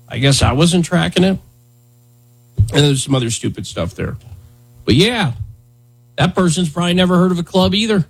I guess I wasn't tracking it. And there's some other stupid stuff there. But yeah, that person's probably never heard of a club either.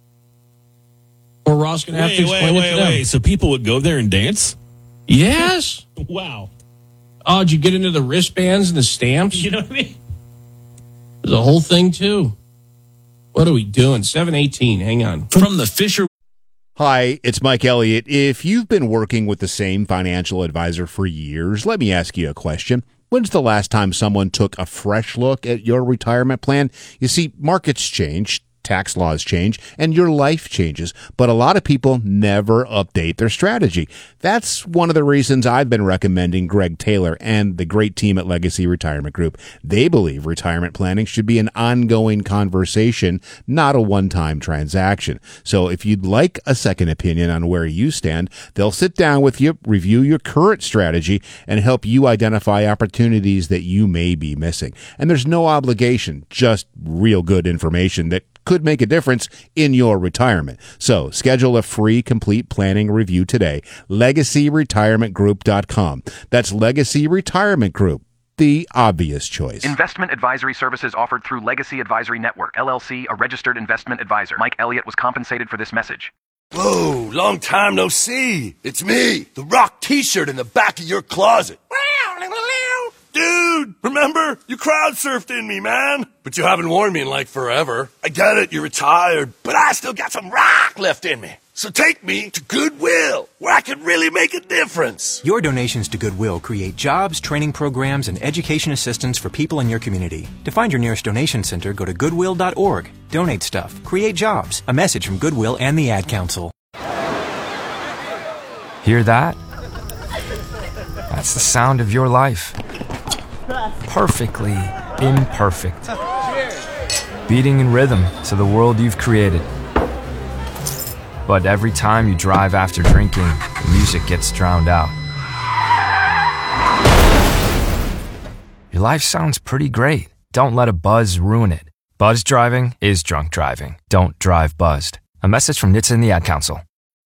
Or Ross going to have to explain it to them. Wait. So people would go there and dance? Yes. Wow. Oh, did you get into the wristbands and the stamps? You know what I mean? There's a whole thing, too. What are we doing? 7:18. Hang on. From the Fisher. Hi, it's Mike Elliott. If you've been working with the same financial advisor for years, let me ask you a question. When's the last time someone took a fresh look at your retirement plan? You see, markets change, tax laws change, and your life changes, but a lot of people never update their strategy. That's one of the reasons I've been recommending Greg Taylor and the great team at Legacy Retirement Group. They believe retirement planning should be an ongoing conversation, not a one-time transaction. So if you'd like a second opinion on where you stand, they'll sit down with you, review your current strategy, and help you identify opportunities that you may be missing. And there's no obligation, just real good information that could make a difference in your retirement. So schedule a free complete planning review today. LegacyRetirementGroup.com. That's Legacy Retirement Group, the obvious choice. Investment advisory services offered through Legacy Advisory Network, LLC, a registered investment advisor. Mike Elliott was compensated for this message. Whoa, long time no see. It's me, the Rock t-shirt in the back of your closet. Dude, remember? You crowd surfed in me, man. But you haven't worn me in like forever. I get it, you're retired, but I still got some rock left in me. So take me to Goodwill, where I can really make a difference. Your donations to Goodwill create jobs, training programs, and education assistance for people in your community. To find your nearest donation center, go to goodwill.org. Donate stuff. Create jobs. A message from Goodwill and the Ad Council. Hear that? That's the sound of your life. Perfectly imperfect. Beating in rhythm to the world you've created. But every time you drive after drinking, the music gets drowned out. Your life sounds pretty great. Don't let a buzz ruin it. Buzz driving is drunk driving. Don't drive buzzed. A message from NHTSA and the Ad Council.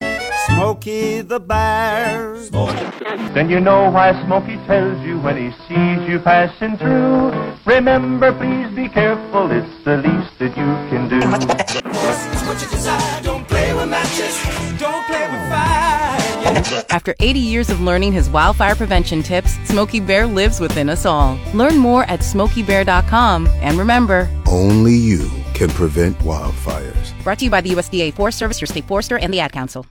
Smokey the Bear. Then you know why Smokey tells you when he sees you passing through. Remember, please be careful, it's the least that you can do. What you desire, don't play with matches, don't play with fire. After 80 years of learning his wildfire prevention tips, Smokey Bear lives within us all. Learn more at SmokeyBear.com. And remember, only you can prevent wildfires. Brought to you by the USDA Forest Service, your state forester, and the Ad Council.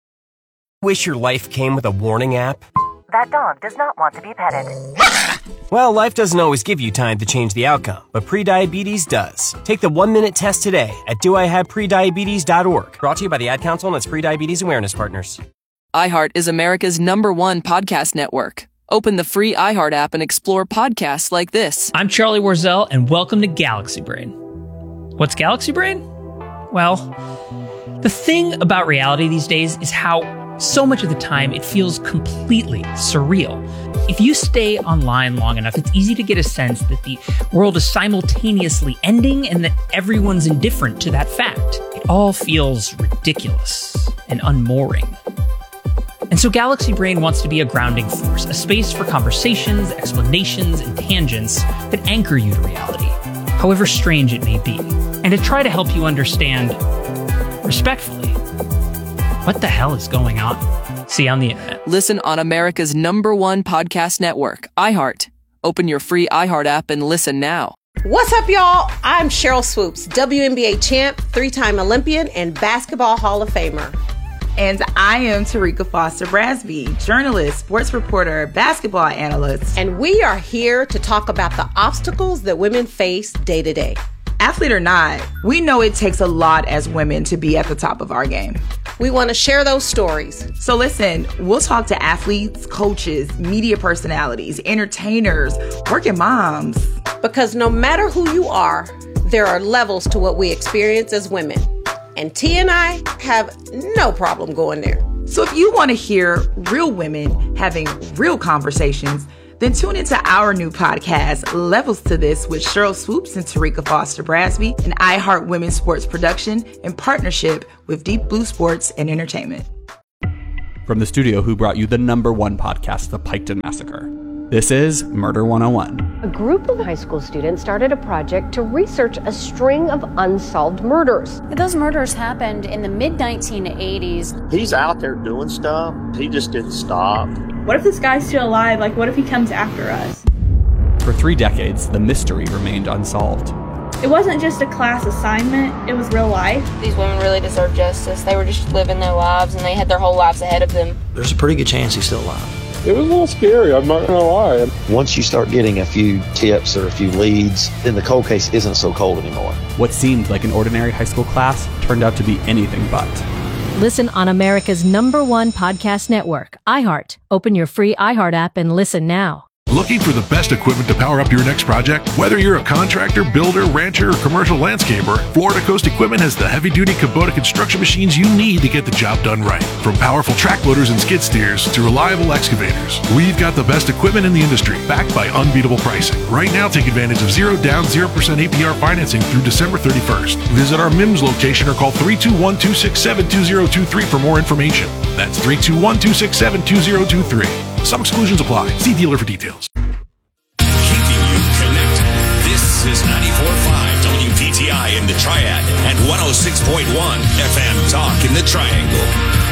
Wish your life came with a warning app? That dog does not want to be petted. Well, life doesn't always give you time to change the outcome, but prediabetes does. Take the 1-minute test today at doihaveprediabetes.org. Brought to you by the Ad Council and its Prediabetes Awareness Partners. iHeart is America's #1 podcast network. Open the free iHeart app and explore podcasts like this. I'm Charlie Warzel, and welcome to Galaxy Brain. What's Galaxy Brain? Well, the thing about reality these days is how so much of the time it feels completely surreal. If you stay online long enough, it's easy to get a sense that the world is simultaneously ending and that everyone's indifferent to that fact. It all feels ridiculous and unmooring. And so Galaxy Brain wants to be a grounding force, a space for conversations, explanations, and tangents that anchor you to reality, however strange it may be, and to try to help you understand, respectfully, what the hell is going on? See you on the internet. Listen on America's #1 podcast network, iHeart. Open your free iHeart app and listen now. What's up, y'all? I'm Cheryl Swoops, WNBA champ, 3-time Olympian, and Basketball Hall of Famer. And I am Tarika Foster Brasby, journalist, sports reporter, basketball analyst. And we are here to talk about the obstacles that women face day to day. Athlete or not, we know it takes a lot as women to be at the top of our game. We want to share those stories. So listen, we'll talk to athletes, coaches, media personalities, entertainers, working moms. Because no matter who you are, there are levels to what we experience as women. And T and I have no problem going there. So if you want to hear real women having real conversations, then tune into our new podcast, Levels to This, with Cheryl Swoops and Tarika Foster Brasby, an iHeart Women's Sports production in partnership with Deep Blue Sports and Entertainment. from the studio who brought you the #1 podcast, The Piketon Massacre. This is Murder 101. A group of high school students started a project to research a string of unsolved murders. Those murders happened in the mid-1980s. He's out there doing stuff. He just didn't stop. What if this guy's still alive? Like, what if he comes after us? For 3 decades, the mystery remained unsolved. It wasn't just a class assignment, it was real life. These women really deserve justice. They were just living their lives, and they had their whole lives ahead of them. There's a pretty good chance he's still alive. It was a little scary, I'm not going to lie. Once you start getting a few tips or a few leads, then the cold case isn't so cold anymore. What seemed like an ordinary high school class turned out to be anything but. Listen on America's #1 podcast network, iHeart. Open your free iHeart app and listen now. Looking for the best equipment to power up your next project? Whether you're a contractor, builder, rancher, or commercial landscaper, Florida Coast Equipment has the heavy-duty Kubota construction machines you need to get the job done right. From powerful track loaders and skid steers to reliable excavators, we've got the best equipment in the industry, backed by unbeatable pricing. Right now, take advantage of 0 down, 0% APR financing through December 31st. Visit our MIMS location or call 321-267-2023 for more information. That's 321-267-2023. Some exclusions apply. See dealer for details. Keeping you connected. This is 94.5 WPTI in the Triad and 106.1 FM Talk in the Triangle.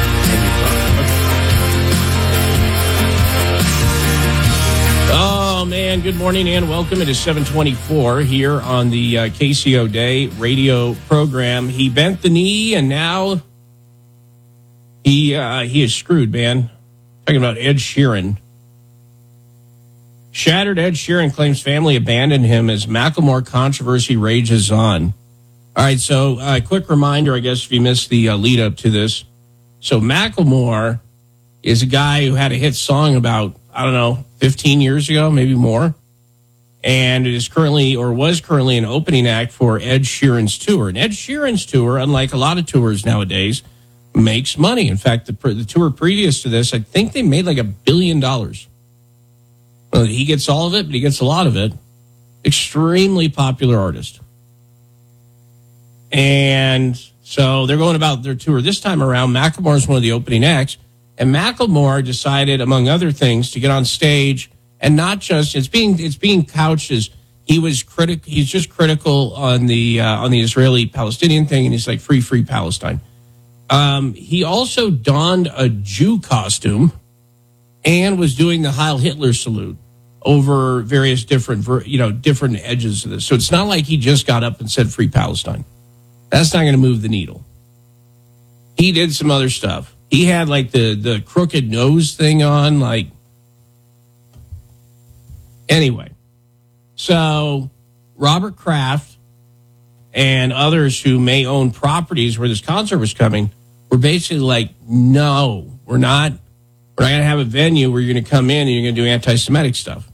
Oh, man. Good morning and welcome. It is 7:24 here on the KCO Day radio program. He bent the knee and now he is screwed, man. Talking about Ed Sheeran. Shattered Ed Sheeran claims family abandoned him as Macklemore controversy rages on. All right, so quick reminder, I guess, if you missed the lead up to this. So Macklemore is a guy who had a hit song about, 15 years ago, maybe more. And it is currently, or was currently, an opening act for Ed Sheeran's tour. And Ed Sheeran's tour, unlike a lot of tours nowadays, makes money. In fact, the tour previous to this, I think they made like $1 billion. Well, he gets all of it, but he gets a lot of it. Extremely popular artist. And so they're going about their tour. This time around, Macklemore is one of the opening acts. And Macklemore decided, among other things, to get on stage and not just, it's being couched as he's just critical on the Israeli-Palestinian thing, and he's like, free Palestine. He also donned a Jew costume and was doing the Heil Hitler salute over various different edges of this. So it's not like he just got up and said free Palestine. That's not going to move the needle. He did some other stuff. He had like the crooked nose thing on, like. Anyway, so Robert Kraft and others who may own properties where this concert was coming were basically like, no, we're not going to have a venue where you're going to come in and you're going to do anti-Semitic stuff.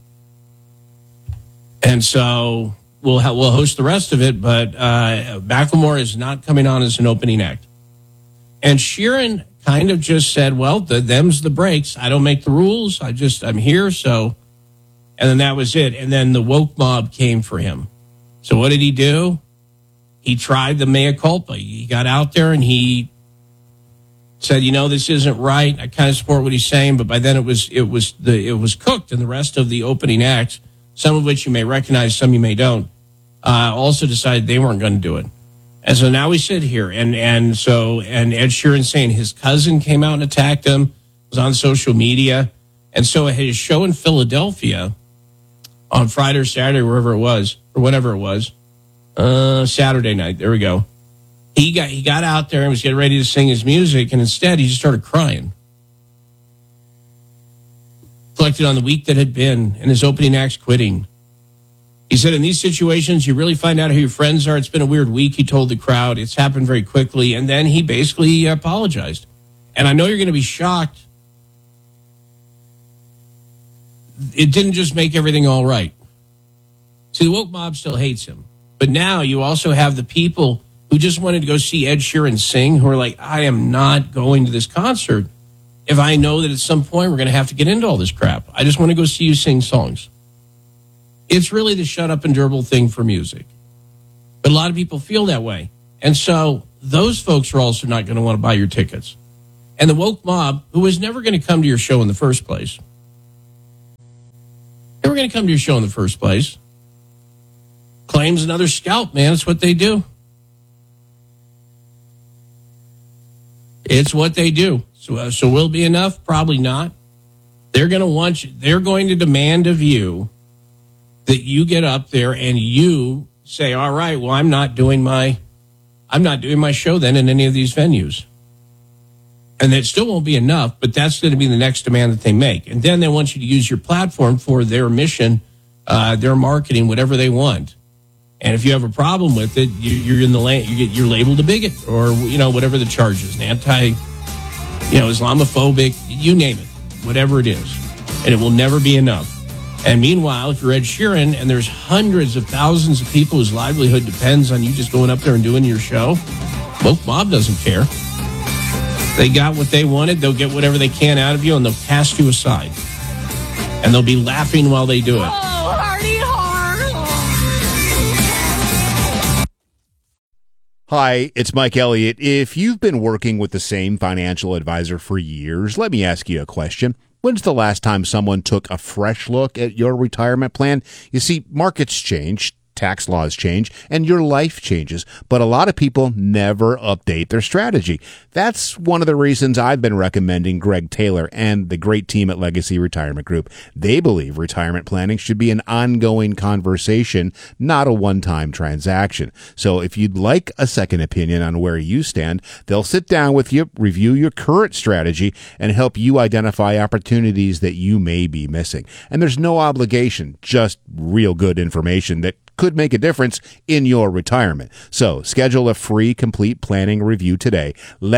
And so we'll host the rest of it, but Macklemore is not coming on as an opening act. And Sheeran kind of just said, well, them's the breaks. I don't make the rules. I'm here, so. And then that was it. And then the woke mob came for him. So what did he do? He tried the mea culpa. He got out there and he said, this isn't right. I kind of support what he's saying, but by then it was cooked, and the rest of the opening acts, some of which you may recognize, some you may don't, also decided they weren't going to do it. And so now we sit here, and Ed Sheeran saying his cousin came out and attacked him, was on social media, and so his show in Philadelphia on Friday or Saturday, wherever it was, or whatever it was, Saturday night. There we go. He got out there and was getting ready to sing his music, and instead he just started crying. Reflected on the week that had been and his opening acts quitting. He said, in these situations, you really find out who your friends are. It's been a weird week, he told the crowd. It's happened very quickly. And then he basically apologized. And I know you're going to be shocked. It didn't just make everything all right. See, the woke mob still hates him. But now you also have the people who just wanted to go see Ed Sheeran sing, who are like, I am not going to this concert if I know that at some point we're going to have to get into all this crap. I just want to go see you sing songs. It's really the shut up and gerbil thing for music. But a lot of people feel that way. And so those folks are also not going to want to buy your tickets. And the woke mob, who was never going to come to your show in the first place, claims another scalp, man. It's what they do. It's what they do. So will it be enough? Probably not. They're going to want you. They're going to demand of you that you get up there and you say, all right, well, I'm not doing my show then in any of these venues. And that still won't be enough, but that's going to be the next demand that they make. And then they want you to use your platform for their mission, their marketing, whatever they want. And if you have a problem with it, you're in the lane. You're labeled a bigot, or whatever the charge is, an Islamophobic, you name it, whatever it is, and it will never be enough. And meanwhile, if you're Ed Sheeran and there's hundreds of thousands of people whose livelihood depends on you just going up there and doing your show, woke mob doesn't care. They got what they wanted. They'll get whatever they can out of you, and they'll cast you aside. And they'll be laughing while they do it. Hi, it's Mike Elliott. If you've been working with the same financial advisor for years, let me ask you a question. When's the last time someone took a fresh look at your retirement plan? You see, markets change, tax laws change, and your life changes, but a lot of people never update their strategy. That's one of the reasons I've been recommending Greg Taylor and the great team at Legacy Retirement Group. They believe retirement planning should be an ongoing conversation, not a one-time transaction. So if you'd like a second opinion on where you stand, they'll sit down with you, review your current strategy, and help you identify opportunities that you may be missing. And there's no obligation, just real good information that could make a difference in your retirement. So schedule a free complete planning review today.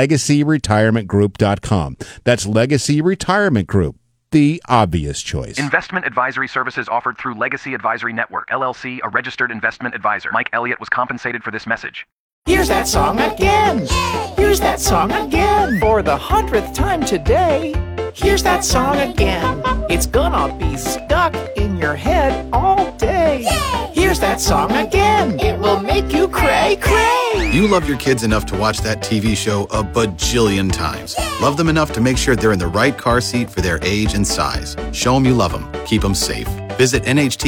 LegacyRetirementGroup.com. That's Legacy Retirement Group, the obvious choice. Investment advisory services offered through Legacy Advisory Network, LLC, a registered investment advisor. Mike Elliott was compensated for this message. Here's that song again. Here's that song again. For the 100th time today. Here's that song again. It's gonna be stuck in your head all day. Here's that song again. It will make you cray, cray. You love your kids enough to watch that TV show a bajillion times. Love them enough to make sure they're in the right car seat for their age and size. Show them you love them. Keep them safe. Visit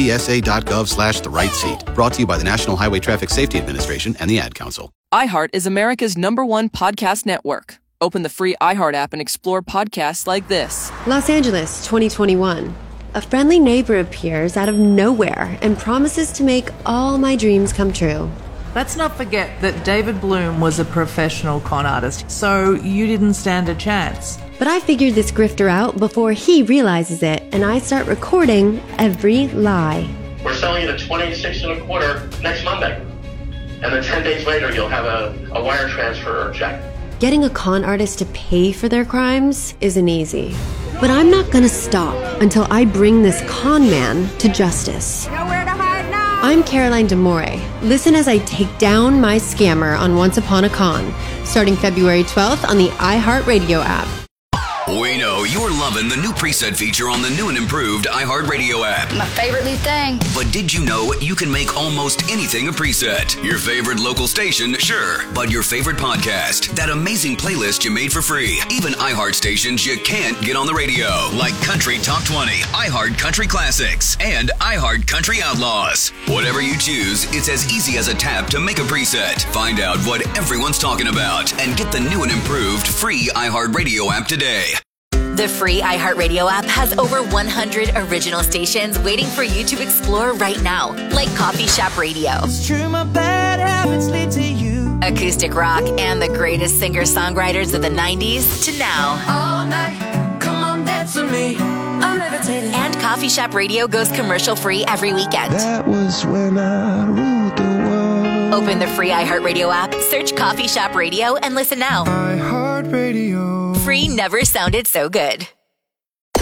nhtsa.gov/the-right-seat. Brought to you by the National Highway Traffic Safety Administration and the Ad Council. iHeart is America's #1 podcast network. Open the free iHeart app and explore podcasts like this. Los Angeles, 2021. A friendly neighbor appears out of nowhere and promises to make all my dreams come true. Let's not forget that David Bloom was a professional con artist, so you didn't stand a chance. But I figured this grifter out before he realizes it, and I start recording every lie. We're selling it at $26 1/4 next Monday. And then 10 days later, you'll have a wire transfer or check. Getting a con artist to pay for their crimes isn't easy. But I'm not gonna stop until I bring this con man to justice. Nowhere to hide now. I'm Caroline DeMore. Listen as I take down my scammer on Once Upon a Con, starting February 12th on the iHeartRadio app. We know you're loving the new preset feature on the new and improved iHeartRadio app. My favorite new thing. But did you know you can make almost anything a preset? Your favorite local station, sure. But your favorite podcast, that amazing playlist you made for free. Even iHeart stations you can't get on the radio, like Country Top 20, iHeart Country Classics, and iHeart Country Outlaws. Whatever you choose, it's as easy as a tap to make a preset. Find out what everyone's talking about and get the new and improved free iHeartRadio app today. The free iHeartRadio app has over 100 original stations waiting for you to explore right now, like Coffee Shop Radio, It's true, my bad habits lead to you. acoustic rock, and the greatest singer-songwriters of the 90s to now. All night, come on, dance with me. I'm levitating. And Coffee Shop Radio goes commercial-free every weekend. That was when I ruled the world. Open the free iHeartRadio app, search Coffee Shop Radio, and listen now. iHeartRadio. Free never sounded so good.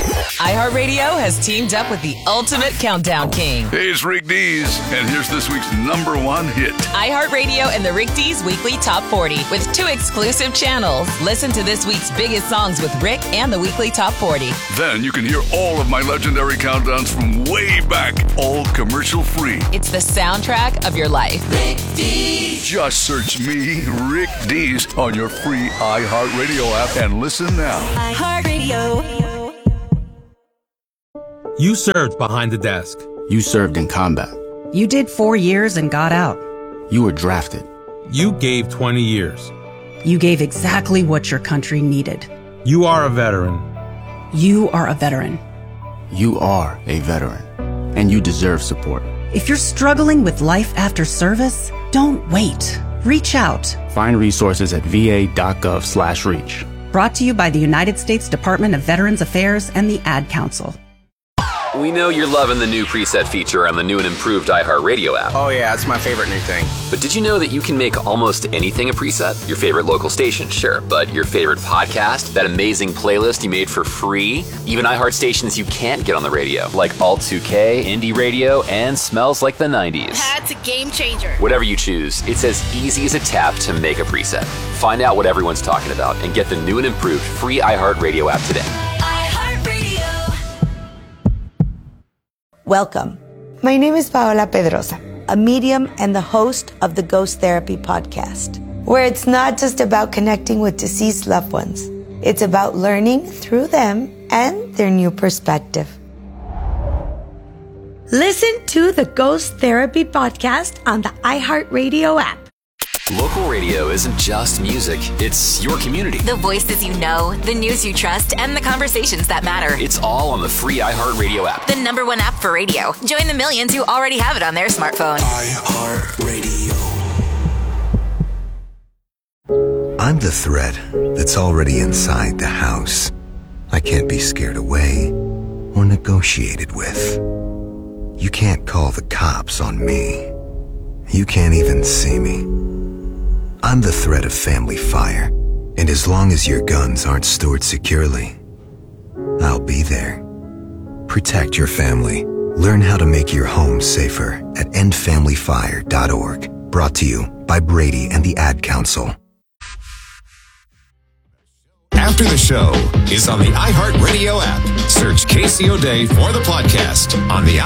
iHeartRadio has teamed up with the ultimate countdown king. Hey, it's Rick Dees, and here's this week's #1 hit. iHeartRadio and the Rick Dees Weekly Top 40 with 2 exclusive channels. Listen to this week's biggest songs with Rick and the Weekly Top 40. Then you can hear all of my legendary countdowns from way back, all commercial free. It's the soundtrack of your life. Rick Dees. Just search me, Rick Dees, on your free iHeartRadio app and listen now. iHeartRadio. You served behind the desk. You served in combat. You did 4 years and got out. You were drafted. You gave 20 years. You gave exactly what your country needed. You are a veteran. You are a veteran. You are a veteran. And you deserve support. If you're struggling with life after service, don't wait. Reach out. Find resources at va.gov/reach. Brought to you by the United States Department of Veterans Affairs and the Ad Council. We know you're loving the new preset feature on the new and improved iHeartRadio app. Oh yeah, it's my favorite new thing. But did you know that you can make almost anything a preset? Your favorite local station, sure, but your favorite podcast, that amazing playlist you made for free, even iHeart stations you can't get on the radio, like Alt 2K, Indie Radio, and Smells Like the 90s. That's a game changer. Whatever you choose, it's as easy as a tap to make a preset. Find out what everyone's talking about and get the new and improved free iHeartRadio app today. Welcome. My name is Paola Pedrosa, a medium and the host of the Ghost Therapy podcast, where it's not just about connecting with deceased loved ones. It's about learning through them and their new perspective. Listen to the Ghost Therapy podcast on the iHeartRadio app. Local radio isn't just music, it's your community. The voices you know, the news you trust, and the conversations that matter. It's all on the free iHeartRadio app. The #1 app for radio. Join the millions who already have it on their smartphone. iHeartRadio. I'm the threat that's already inside the house. I can't be scared away or negotiated with. You can't call the cops on me. You can't even see me. I'm the threat of family fire, and as long as your guns aren't stored securely, I'll be there. Protect your family. Learn how to make your home safer at endfamilyfire.org. Brought to you by Brady and the Ad Council. After the Show is on the iHeartRadio app. Search Casey O'Day for the podcast on the